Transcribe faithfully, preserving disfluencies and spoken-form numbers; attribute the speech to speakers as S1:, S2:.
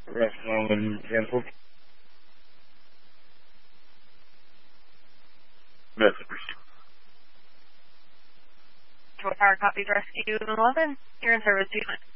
S1: Restaurant and Dental. Message.
S2: Tower Copies Rescue eleven. You're in service.